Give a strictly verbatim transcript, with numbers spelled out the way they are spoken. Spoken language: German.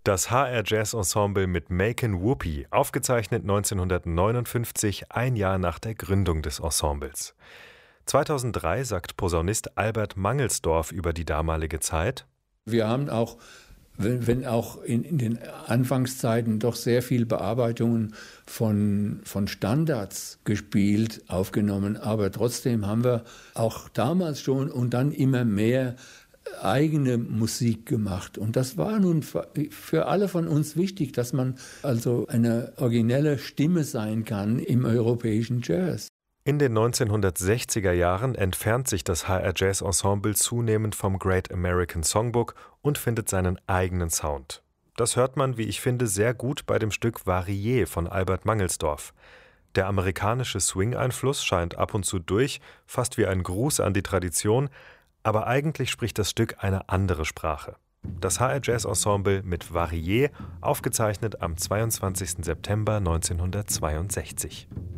Das H R Jazz Ensemble mit Macon Whoopi, aufgezeichnet neunzehnhundertneunundfünfzig, ein Jahr nach der Gründung des Ensembles. zweitausenddrei sagt Posaunist Albert Mangelsdorf über die damalige Zeit: Wir haben auch, wenn, wenn auch in, in den Anfangszeiten doch sehr viel Bearbeitungen von, von Standards gespielt, aufgenommen, aber trotzdem haben wir auch damals schon und dann immer mehr eigene Musik gemacht. Und das war nun für alle von uns wichtig, dass man also eine originelle Stimme sein kann im europäischen Jazz. In den neunzehnhundertsechziger Jahren entfernt sich das H R Jazz Ensemble zunehmend vom Great American Songbook und findet seinen eigenen Sound. Das hört man, wie ich finde, sehr gut bei dem Stück Varier von Albert Mangelsdorf. Der amerikanische Swing-Einfluss scheint ab und zu durch, fast wie ein Gruß an die Tradition, aber eigentlich spricht das Stück eine andere Sprache. Das H R Jazz Ensemble mit Varier, aufgezeichnet am zweiundzwanzigsten September neunzehnhundertzweiundsechzig.